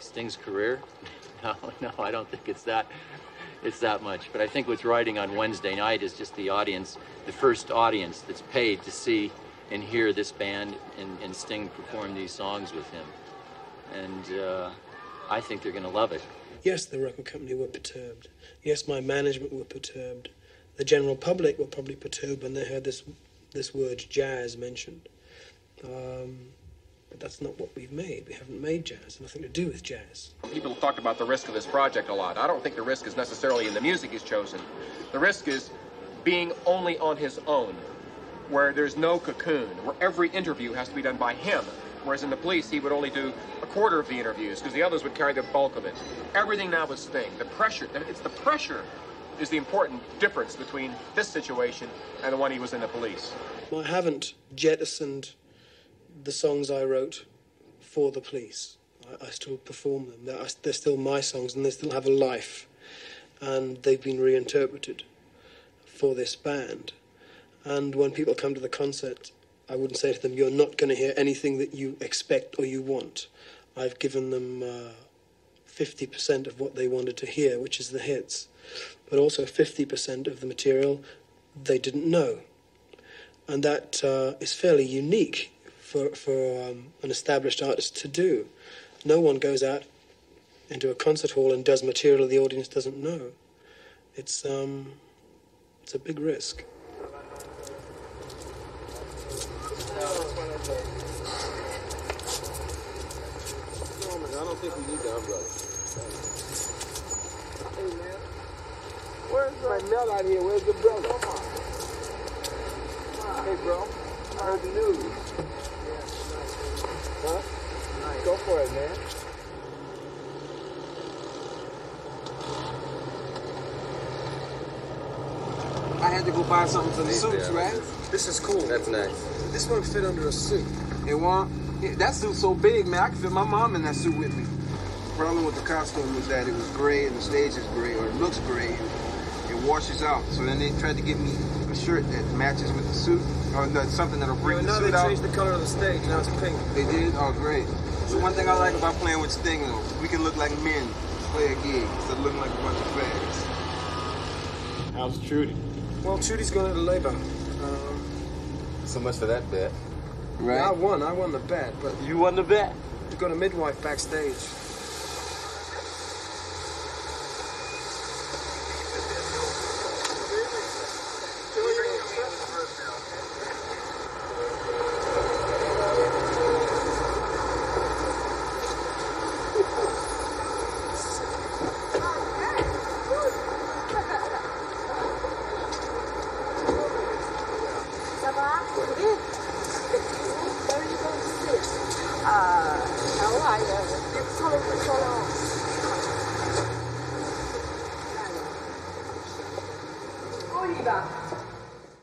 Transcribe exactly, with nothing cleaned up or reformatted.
Sting's career? No, no, I don't think it's that, it's that much. But I think what's riding on Wednesday night is just the audience, the first audience that's paid to see and hear this band and, and Sting perform these songs with him. And uh, I think they're going to love it. Yes, the record company were perturbed. Yes, my management were perturbed. The general public were probably perturbed when they heard this this word jazz mentioned. Um, but that's not what we've made. We haven't made jazz. Nothing to do with jazz. People talked about the risk of this project a lot. I don't think the risk is necessarily in the music he's chosen. The risk is being only on his own, where there's no cocoon, where every interview has to be done by him. Whereas in the Police, he would only do a quarter of the interviews because the others would carry the bulk of it. Everything now is Sting. The pressure, it's the pressure is the important difference between this situation and the one he was in the Police. I haven't jettisoned the songs I wrote for the Police. I, I still perform them. They're, they're still my songs and they still have a life. And they've been reinterpreted for this band. And when people come to the concert, I wouldn't say to them, you're not going to hear anything that you expect or you want. I've given them uh, fifty percent of what they wanted to hear, which is the hits. But also fifty percent of the material they didn't know. And that uh, is fairly unique for, for um, an established artist to do. No one goes out into a concert hall and does material the audience doesn't know. It's, um, it's a big risk. I don't think we need the umbrella. Hey, man. Where's my mail out here? Where's the brother? Come on. Hey, bro. I heard the news. Huh? Nice. Go for it, man. I had to go buy something for the suits, right? This is cool. That's nice. This won't fit under a suit. It won't? Yeah, that suit's so big, man. I can fit my mom in that suit with me. The problem with the costume was that it was gray and the stage is gray, or it looks gray, and it washes out. So then they tried to give me a shirt that matches with the suit, or no, something that'll bring Yeah, the suit out. now they changed the color of the stage. Now it's pink. They did? Oh, great. So one thing I like about playing with Sting, though, we can look like men play a gig instead of looking like a bunch of fags. How's Trudy? Well, Trudy's going into labor. Um, So much for that bet. Right? I won. I won the bet, but You won the bet. we got a midwife backstage. Oliva.